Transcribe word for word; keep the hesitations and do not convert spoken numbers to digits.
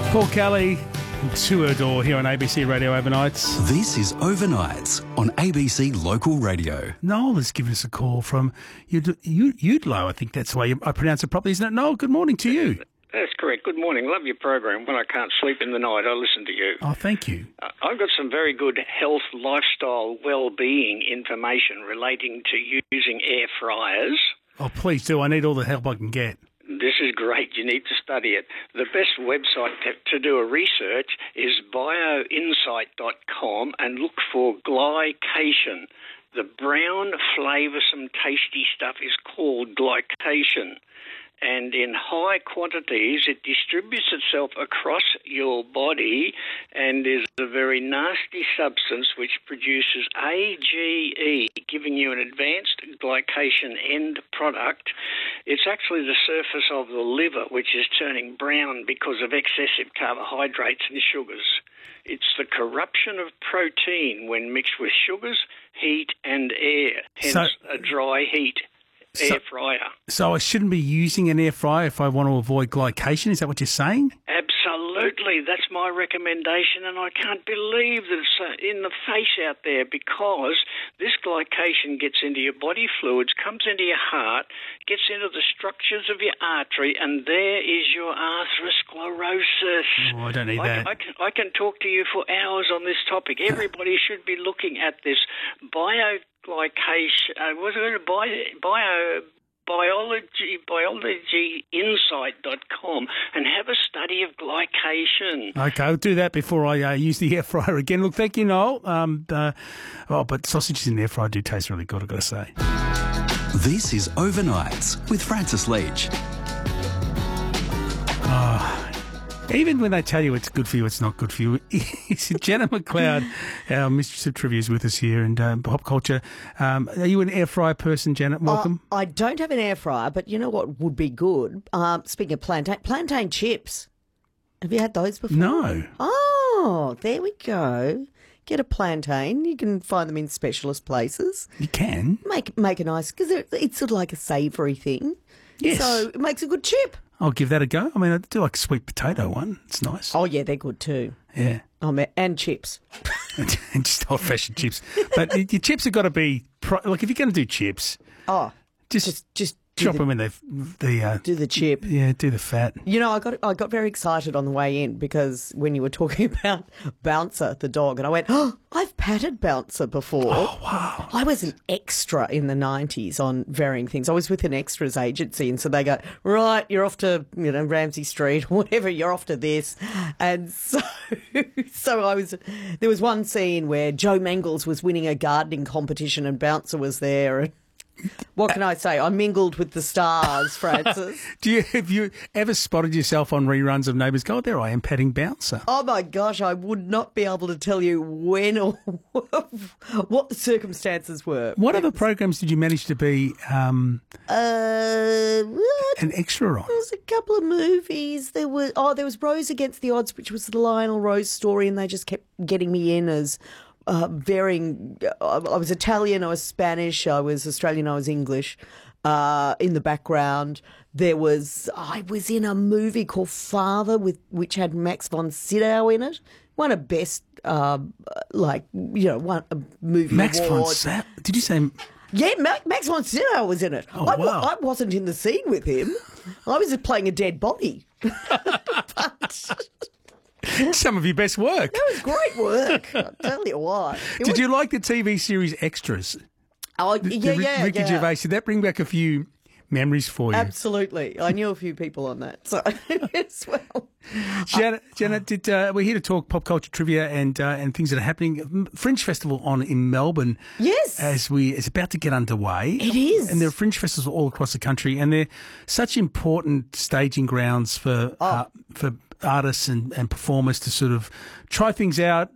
Paul Kelly, To Her Door here on A B C Radio Overnights. This is Overnights on A B C Local Radio. Noel has given us a call from Ud- Ud- Udlo. I think that's the way I pronounce it properly, isn't it? Noel, good morning to you. That's correct. Good morning. Love your program. When I can't sleep in the night, I listen to you. Oh, thank you. Uh, I've got some very good health, lifestyle, well-being information relating to using air fryers. Oh, please do. I need all the help I can get. This is great. You need to study it. The best website to, to do a research is bioinsight dot com and look for glycation. The brown, flavoursome, tasty stuff is called glycation. And in high quantities, it distributes itself across your body and is a very nasty substance which produces A G E, giving you an advanced glycation end product. It's actually the surface of the liver, which is turning brown because of excessive carbohydrates and sugars. It's the corruption of protein when mixed with sugars, heat and air, hence So- a dry heat. Air fryer. So I shouldn't be using an air fryer if I want to avoid glycation? Is that what you're saying? Absolutely. That's my recommendation, and I can't believe that it's uh, in the face out there, because this glycation gets into your body fluids, comes into your heart, gets into the structures of your artery, and there is your atherosclerosis. Oh, I don't need I, that. I, can, I can talk to you for hours on this topic. Everybody should be looking at this bio glycation, uh, was it bio, bio, biology, biology insight dot com and have a study of glycation. Okay, I'll do that before I uh, use the air fryer again. Look, thank you, Noel. Um, uh, oh, but sausages in the air fryer do taste really good, I've got to say. This is Overnights with Francis Leach. Even when they tell you it's good for you, it's not good for you. Jenna McLeod, our Mistress of Trivia, is with us here, and um, pop culture. Um, are you an air fryer person, Janet? Welcome. Uh, I don't have an air fryer, but you know what would be good? Um, speaking of plantain, plantain chips. Have you had those before? No. Oh, there we go. Get a plantain. You can find them in specialist places. You can. Make make a nice, because it's sort of like a savoury thing. Yes. So it makes a good chip. I'll give that a go. I mean, I do like a sweet potato one. It's nice. Oh, yeah, they're good too. Yeah. Oh, man, and chips. And just old-fashioned chips. But your chips have got to be, pro- like, if you're going to do chips, Oh, just, just just do chop the, them in the, the uh, do the chip. yeah, do the fat. You know, I got I got very excited on the way in because when you were talking about Bouncer, the dog, and I went, oh, I've patted Bouncer before. Oh, wow. I was an extra in the nineties on varying things. I was with an extras agency, and so they go, right, you're off to, you know, Ramsay Street or whatever, you're off to this. And so, so I was, there was one scene where Joe Mangles was winning a gardening competition and Bouncer was there, and what can I say? I mingled with the stars, Francis. Do you have you ever spotted yourself on reruns of Neighbours? Go, there I am patting Bouncer. Oh, my gosh, I would not be able to tell you when or what the circumstances were. What other programs did you manage to be um, Uh, what? an extra on? There was a couple of movies. There was oh, there was Rose Against the Odds, which was the Lionel Rose story, and they just kept getting me in as uh, varying. I I was Italian, I was Spanish, I was Australian, I was English. Uh, in the background, there was I was in a movie called Father, with which had Max von Sydow in it. Won a best, uh, like you know, won a movie Max award. von Sydow? Did you say? Yeah, Max, Max von Sydow was in it. Oh, I, wa- wow. I wasn't in the scene with him. I was just playing a dead body. But Some of your best work. that was great work. I'll tell you what. It Did was- you like the T V series Extras? Oh, The yeah, Rick- yeah, Ricky yeah. Gervais. Did that bring back a few memories for you? Absolutely. I knew a few people on that. So as well. Janet, Janet did, uh, we're here to talk pop culture trivia and uh, and things that are happening. Fringe Festival on in Melbourne. Yes. As we it's about to get underway. It is. And there are fringe festivals all across the country, and they're such important staging grounds for Oh. uh, for artists and, and performers to sort of try things out,